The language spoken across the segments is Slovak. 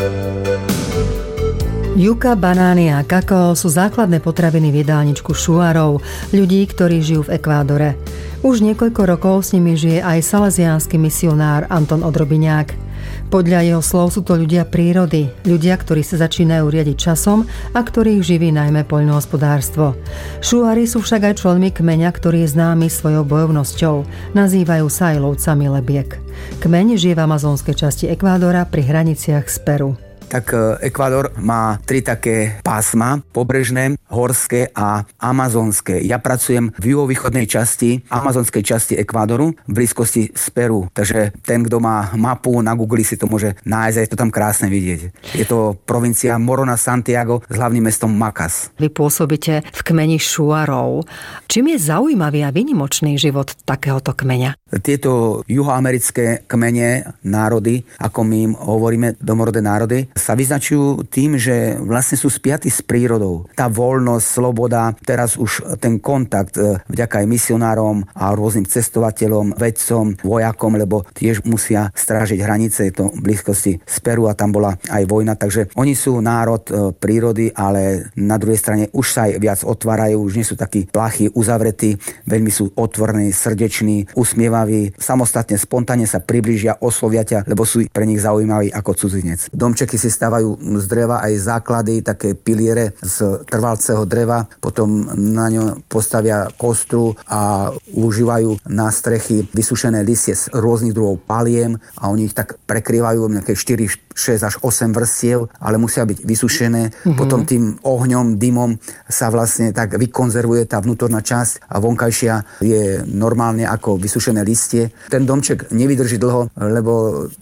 Juka, banány a kakao sú základné potraviny v jedálničku šuarov, ľudí, ktorí žijú v Ekvádore. Už niekoľko rokov s nimi žije aj salesiánsky misionár Anton Odrobiňák. Podľa jeho slov sú to ľudia prírody, ľudia, ktorí sa začínajú riadiť časom a ktorých živí najmä poľnohospodárstvo. Šuari sú však aj členmi kmeňa, ktorý je známy svojou bojovnosťou. Nazývajú sa aj lovcami lebiek. Kmeň žije v amazonskej časti Ekvádora pri hraniciach s Peru. Tak Ekvádor má 3 také pásma, pobrežné, horské a amazonské. Ja pracujem v juhovýchodnej časti, amazonskej časti Ekvádoru, v blízkosti z Peru. Takže ten, kto má mapu na Google, si to môže nájsť a je to tam krásne vidieť. Je to provincia Morona Santiago s hlavným mestom Macas. Vy pôsobíte v kmeni šuarov. Čím je zaujímavý a výnimočný život takéhoto kmeňa? Tieto juhoamerické kmene, národy, ako my im hovoríme, domorodé národy, sa vyznačujú tým, že vlastne sú spiatí s prírodou. Tá voľnosť, sloboda, teraz už ten kontakt vďaka aj misionárom a rôznym cestovateľom, vedcom, vojakom, lebo tiež musia strážiť hranice, je to v blízkosti z Peru a tam bola aj vojna, takže oni sú národ prírody, ale na druhej strane už sa aj viac otvárajú, už nie sú takí plachí, uzavretí, veľmi sú otvorení, srdeční, usmievaví, samostatne, spontánne sa priblížia, oslovia ťa, lebo sú pre nich zaujímaví ako cudzinec. Domčeky si stávajú z dreva aj základy, také piliere z trvalceho dreva, potom na ňo postavia kostru a užívajú na strechy vysušené listie z rôznych druhov paliem a oni ich tak prekrývajú nejaké 4, 6 až 8 vrstiev, ale musia byť vysušené. Potom tým ohňom, dymom sa vlastne tak vykonzervuje tá vnútorná časť a vonkajšia je normálne ako vysušené listie. Ten domček nevydrží dlho, lebo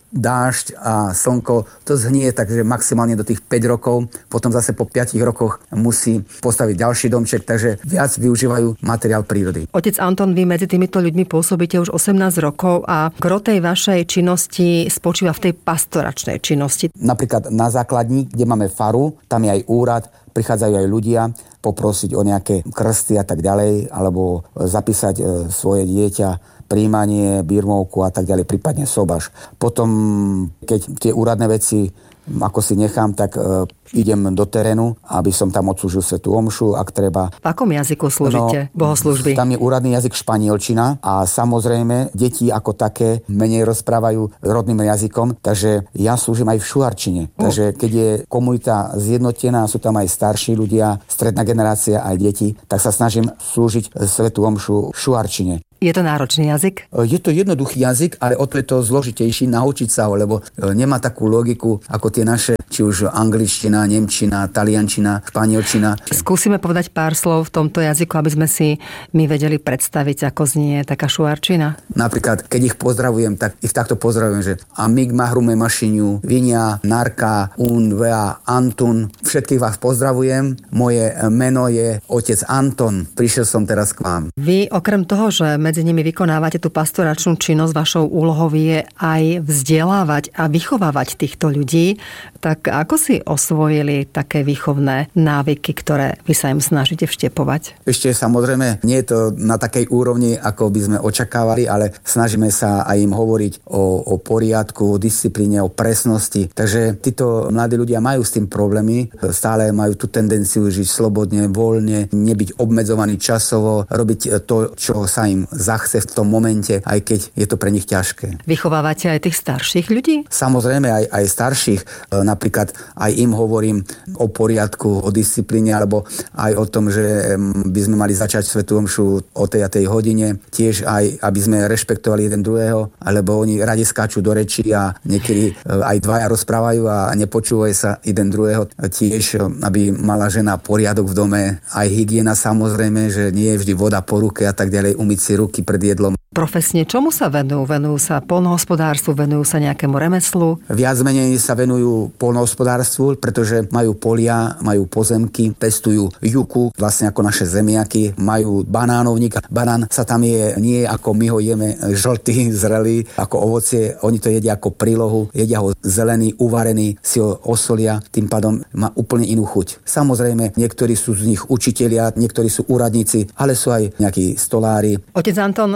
dážď a slnko to zhnie, takže maximálne do tých 5 rokov. Potom zase po 5 rokoch musí postaviť ďalší domček, takže viac využívajú materiál prírody. Otec Anton, vy medzi týmito ľuďmi pôsobíte už 18 rokov a gro tej vašej činnosti spočíva v tej pastoračnej činnosti. Napríklad na základni, kde máme faru, tam je aj úrad, prichádzajú aj ľudia poprosiť o nejaké krsty a tak ďalej, alebo zapísať svoje dieťa, príjmanie, birmovku a tak ďalej, prípadne sobaš. Potom, keď tie úradné veci ako si nechám, tak idem do terénu, aby som tam odslúžil svätú omšu, ak treba. V akom jazyku slúžite bohoslúžby? Tam je úradný jazyk španielčina a samozrejme deti ako také menej rozprávajú rodným jazykom, takže ja slúžim aj v šuarčine. Takže keď je komunita zjednotená, sú tam aj starší ľudia, stredná generácia, aj deti, tak sa snažím slúžiť svätú omšu v šuarčine. Je to náročný jazyk? Je to jednoduchý jazyk, ale o to je to zložitejší naučiť sa ho, lebo nemá takú logiku ako tie naše, či už angličtina, nemčina, taliančina, španielčina. Skúsime povedať pár slov v tomto jazyku, aby sme si my vedeli predstaviť, ako znie taká šuarčina. Napríklad, keď ich pozdravujem, tak ich takto pozdravujem, že amig mahrume mašiniu, vinia, narka, un, vea, Antun. Všetkých vás pozdravujem. Moje meno je otec Anton. Prišiel som teraz k vám. Vy okrem toho, že medzi nimi vykonávate tú pastoračnú činnosť, vašou úlohou je aj vzdelávať a vychovávať týchto ľudí, tak ako si osvojili také výchovné návyky, ktoré vy sa im snažíte vštepovať? Ešte samozrejme, nie je to na takej úrovni, ako by sme očakávali, ale snažíme sa aj im hovoriť o poriadku, o disciplíne, o presnosti. Takže títo mladí ľudia majú s tým problémy, stále majú tú tendenciu žiť slobodne, voľne, nebyť obmedzovaný časovo, robiť to, čo sa im zachce v tom momente, aj keď je to pre nich ťažké. Vychovávate aj tých starších ľudí? Samozrejme aj starších. Napríklad aj im hovorím o poriadku, o disciplíne, alebo aj o tom, že by sme mali začať svätú omšu o tej a tej hodine. Tiež aj, aby sme rešpektovali jeden druhého, alebo oni radi skáču do rečí a niekedy aj dvaja rozprávajú a nepočúvajú sa jeden druhého. Tiež, aby mala žena poriadok v dome, aj hygiena samozrejme, že nie je vždy voda po ruke a tak ďalej, umyť si ruky pred jedlom. Profesne čomu sa venujú? Venujú sa poľnohospodárstvu, venujú sa nejakému remeslu? Viac menej sa venujú poľnohospodárstvu, pretože majú polia, majú pozemky, pestujú juku, vlastne ako naše zemiaky, majú banánovník. Banán sa tam je nie ako my ho jeme žltý, zrelý, ako ovocie, oni to jedia ako prílohu, jedia ho zelený, uvarený, si ho osolia, tým pádom má úplne inú chuť. Samozrejme, niektorí sú z nich učitelia, niektorí sú úradníci, ale sú aj nejakí stolári. Otec Anton, hovorí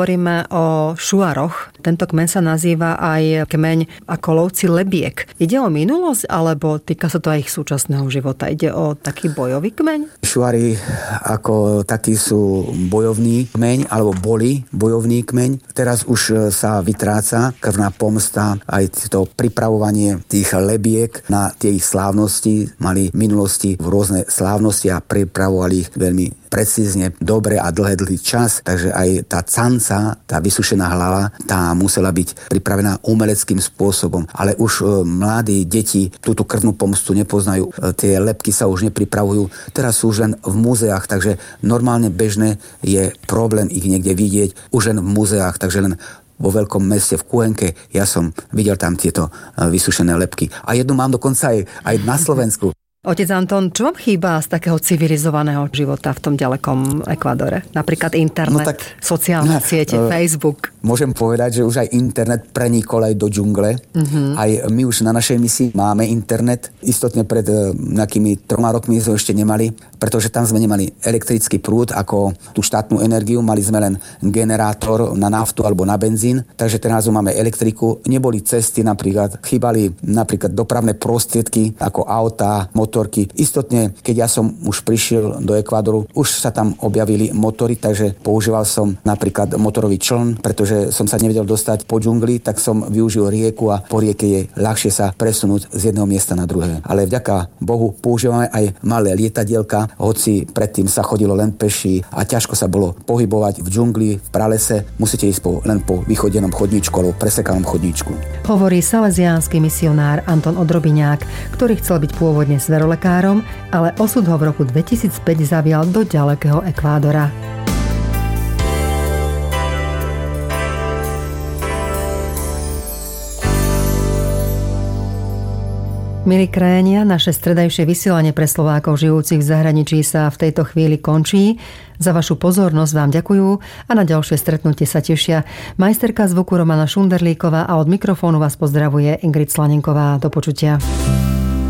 hovoríme o šuaroch, tento kmeň sa nazýva aj kmeň ako lovci lebiek. Ide o minulosť, alebo týka sa to aj ich súčasného života? Ide o taký bojový kmeň? Šuári ako takí sú bojovný kmeň, alebo boli bojovný kmeň. Teraz už sa vytráca krvná pomsta, aj to pripravovanie tých lebiek na tie ich slávnosti. Mali v minulosti rôzne slávnosti a pripravovali ich veľmi precízne, dobre a dlhý čas, takže aj tá canca, tá vysušená hlava, tá musela byť pripravená umeleckým spôsobom. Ale už mladí deti túto krvnú pomstu nepoznajú. Tie lebky sa už nepripravujú. Teraz sú už len v múzeách, takže normálne bežné je problém ich niekde vidieť už len v múzeách, takže len vo veľkom meste v Kuenke, ja som videl tam tieto vysušené lebky. A jednu mám dokonca aj na Slovensku. Otec Anton, čo vám chýba z takého civilizovaného života v tom ďalekom Ekvádore? Napríklad internet, sociálne siete, Facebook. Môžem povedať, že už aj internet prenikol aj do džungle. Aj my už na našej misii máme internet. Istotne pred nejakými 3 rokmi sme ešte nemali, pretože tam sme nemali elektrický prúd ako tú štátnu energiu. Mali sme len generátor na naftu alebo na benzín. Takže teraz máme elektriku. Neboli cesty napríklad. Chýbali napríklad dopravné prostriedky ako auta, motorky. Istotne, keď ja som už prišiel do Ekvádoru, už sa tam objavili motory, takže používal som napríklad motorový čln, pretože som sa nevedel dostať po džungli, tak som využil rieku a po rieke je ľahšie sa presunúť z jedného miesta na druhé. Ale vďaka Bohu používame aj malé lietadielka, hoci predtým sa chodilo len peši a ťažko sa bolo pohybovať v džungli, v pralese. Musíte ísť len po vychodenom chodníčku alebo presekanom chodníčku. Hovorí salesiánsky misionár Anton Odrobiňák, ktorý chcel byť pôvodne zverolekárom, ale osud ho v roku 2005 zavial do ďalekého Ekvádora. Milí krajania, naše stredajšie vysielanie pre Slovákov žijúcich v zahraničí sa v tejto chvíli končí. Za vašu pozornosť vám ďakujú a na ďalšie stretnutie sa tešia majsterka zvuku Romana Šunderlíková a od mikrofónu vás pozdravuje Ingrid Slanenková. Do počutia.